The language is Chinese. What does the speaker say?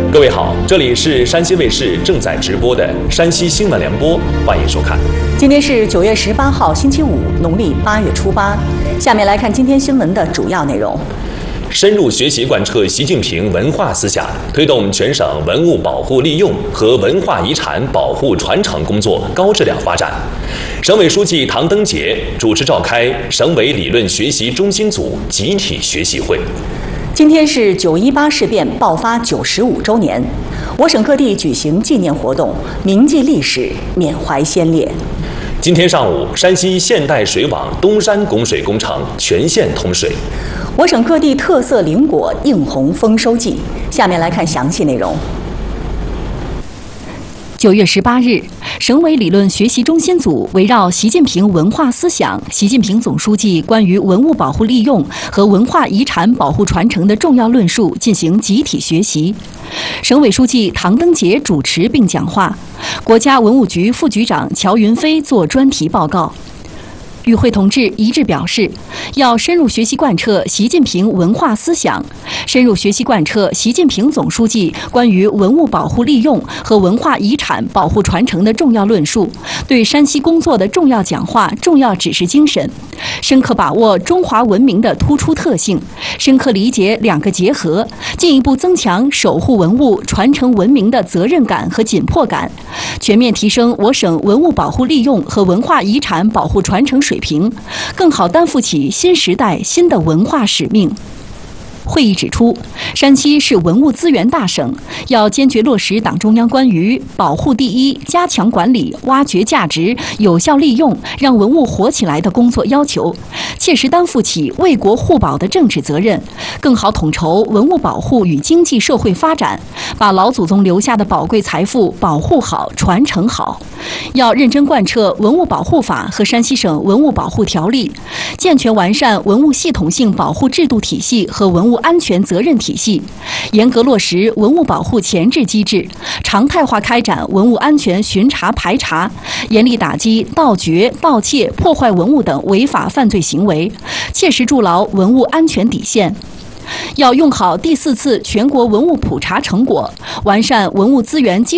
各位好，这里是山西卫视正在直播的山西新闻联播，欢迎收看。 今天是9月18号，星期五，农历8月初8。下面来看今天新闻的主要内容。 深入学习贯彻习近平文化思想，推动全省文物保护利用和文化遗产保护传承工作高质量发展。省委书记唐登杰主持召开省委理论学习中心组集体学习会。 今天是9·18事变爆发95周年，我省各地举行纪念活动，铭记历史，缅怀先烈。 今天上午，山西现代水网东山供水工程全线通水。 我省各地特色灵果映红丰收季。下面来看详细内容。9月18日，省委理论学习中心组围绕习近平文化思想、习近平总书记关于文物保护利用和文化遗产保护传承的重要论述进行集体学习。省委书记唐登杰主持并讲话，国家文物局副局长乔云飞作专题报告。与会同志一致表示，要深入学习贯彻习近平文化思想，深入学习贯彻习近平总书记关于文物保护利用和文化遗产保护传承的重要论述，对山西工作的重要讲话、重要指示精神，深刻把握中华文明的突出特性，深刻理解两个结合，进一步增强守护文物、传承文明的责任感和紧迫感，全面提升我省文物保护利用和文化遗产保护传承水平，更好担负起新时代新的文化使命。会议指出，山西是文物资源大省，要坚决落实党中央关于保护第一、加强管理、挖掘价值、有效利用、让文物活起来的工作要求，切实担负起为国护保的政治责任，更好统筹文物保护与经济社会发展，把老祖宗留下的宝贵财富保护好、传承好。要认真贯彻《文物保护法》和山西省文物保护条例，健全完善文物系统性保护制度体系和文物安全责任体系，严格落实文物保护前置机制，常态化开展文物安全巡查排查，严厉打击盗掘、盗窃、破坏文物等违法犯罪行为，切实筑牢文物安全底线。要用好第4次全国文物普查成果，完善文物资源基